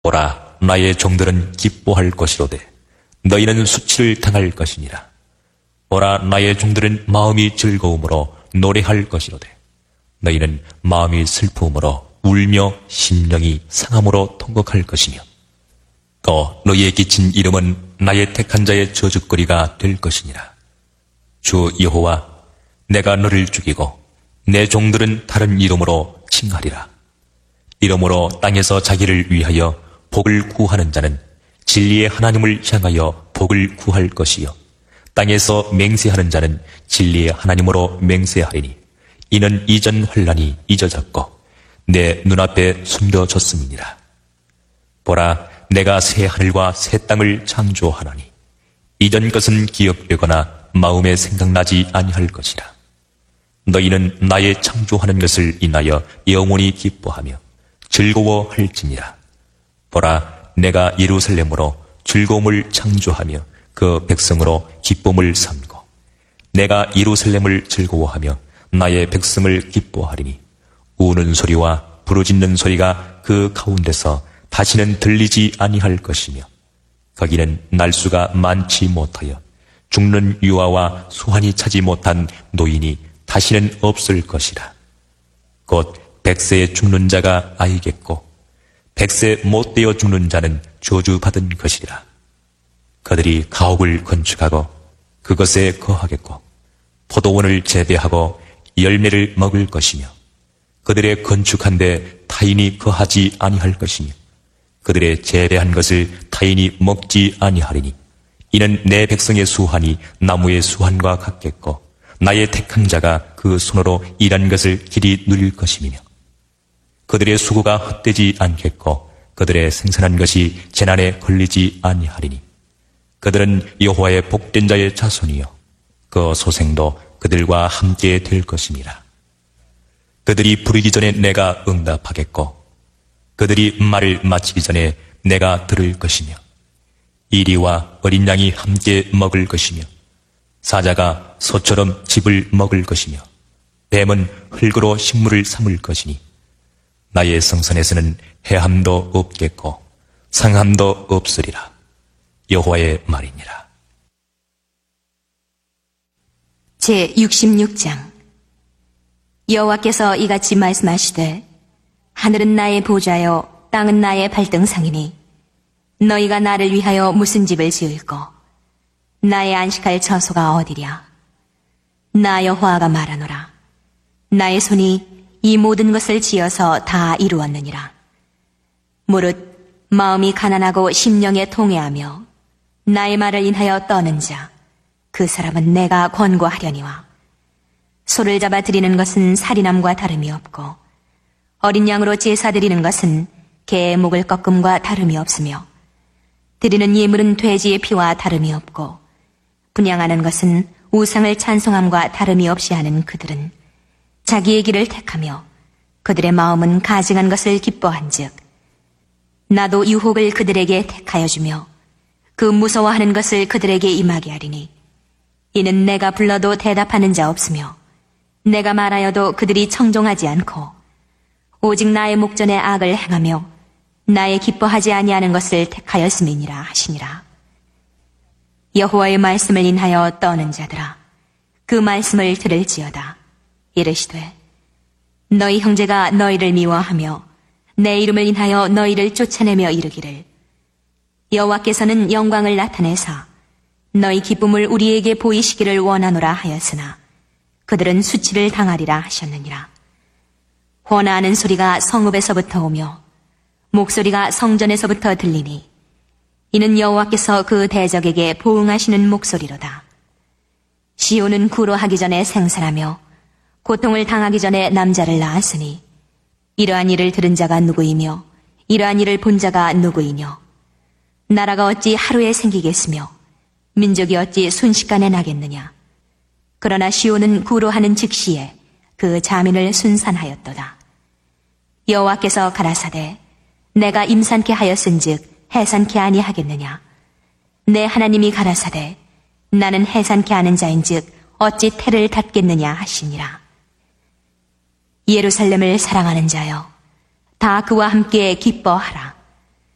보라, 나의 종들은 기뻐할 것이로되 너희는 수치를 당할 것이니라. 보라, 나의 종들은 마음이 즐거움으로 노래할 것이로되 너희는 마음이 슬픔으로 울며 심령이 상함으로 통곡할 것이며 또 너희의 기친 이름은 나의 택한 자의 저주거리가 될 것이니라. 주 여호와, 내가 너를 죽이고 내 종들은 다른 이름으로 칭하리라. 이름으로 땅에서 자기를 위하여 복을 구하는 자는 진리의 하나님을 향하여 복을 구할 것이요 땅에서 맹세하는 자는 진리의 하나님으로 맹세하리니 이는 이전 환난이 잊어졌고 내 눈앞에 숨겨졌음이니라. 보라, 내가 새 하늘과 새 땅을 창조하노니 이전 것은 기억되거나 마음에 생각나지 아니할 것이라. 너희는 나의 창조하는 것을 인하여 영원히 기뻐하며 즐거워할지니라. 보라, 내가 예루살렘으로 즐거움을 창조하며 그 백성으로 기쁨을 삼고 내가 예루살렘을 즐거워하며 나의 백성을 기뻐하리니 우는 소리와 부르짖는 소리가 그 가운데서 다시는 들리지 아니할 것이며 거기는 날수가 많지 못하여 죽는 유아와 소환이 차지 못한 노인이 다시는 없을 것이라. 곧 100세에 죽는 자가 아이겠고 100세 못 되어 죽는 자는 저주받은 것이라. 그들이 가옥을 건축하고 그것에 거하겠고 포도원을 재배하고 열매를 먹을 것이며 그들의 건축한 데 타인이 거하지 아니할 것이며 그들의 재배한 것을 타인이 먹지 아니하리니 이는 내 백성의 수환이 나무의 수환과 같겠고 나의 택한 자가 그 손으로 일한 것을 길이 누릴 것이며 그들의 수고가 헛되지 않겠고 그들의 생산한 것이 재난에 걸리지 아니하리니 그들은 여호와의 복된 자의 자손이요 그 소생도 그들과 함께 될 것입니다. 그들이 부르기 전에 내가 응답하겠고 그들이 말을 마치기 전에 내가 들을 것이며 이리와 어린 양이 함께 먹을 것이며 사자가 소처럼 짚을 먹을 것이며 뱀은 흙으로 식물을 삼을 것이니 나의 성산에서는 해함도 없겠고 상함도 없으리라. 여호와의 말이니라. 제66장. 여호와께서 이같이 말씀하시되 하늘은 나의 보좌요 땅은 나의 발등상이니 너희가 나를 위하여 무슨 집을 지을꼬 나의 안식할 처소가 어디랴. 나 여호와가 말하노라. 나의 손이 이 모든 것을 지어서 다 이루었느니라. 무릇 마음이 가난하고 심령에 통회하며 나의 말을 인하여 떠는 자 그 사람은 내가 권고하려니와 소를 잡아 드리는 것은 살인함과 다름이 없고 어린 양으로 제사 드리는 것은 개의 목을 꺾음과 다름이 없으며 드리는 예물은 돼지의 피와 다름이 없고 분향하는 것은 우상을 찬송함과 다름이 없이 하는 그들은 자기의 길을 택하며 그들의 마음은 가증한 것을 기뻐한즉 나도 유혹을 그들에게 택하여 주며 그 무서워하는 것을 그들에게 임하게 하리니 이는 내가 불러도 대답하는 자 없으며 내가 말하여도 그들이 청종하지 않고 오직 나의 목전에 악을 행하며 나의 기뻐하지 아니하는 것을 택하였음이니라 하시니라. 여호와의 말씀을 인하여 떠는 자들아 그 말씀을 들을지어다. 이르시되 너희 형제가 너희를 미워하며 내 이름을 인하여 너희를 쫓아내며 이르기를 여호와께서는 영광을 나타내사 너희 기쁨을 우리에게 보이시기를 원하노라 하였으나 그들은 수치를 당하리라 하셨느니라. 호나하는 소리가 성읍에서부터 오며 목소리가 성전에서부터 들리니 이는 여호와께서 그 대적에게 보응하시는 목소리로다. 시온은 구로하기 전에 생산하며 고통을 당하기 전에 남자를 낳았으니 이러한 일을 들은 자가 누구이며 이러한 일을 본 자가 누구이뇨. 나라가 어찌 하루에 생기겠으며 민족이 어찌 순식간에 나겠느냐. 그러나 시온은 구로하는 즉시에 그 자민을 순산하였도다. 여호와께서 가라사대 내가 임산케 하였은즉 해산케 아니하겠느냐. 내 하나님이 가라사대 나는 해산케 하는 자인즉 어찌 태를 닫겠느냐 하시니라. 예루살렘을 사랑하는 자여 다 그와 함께 기뻐하라.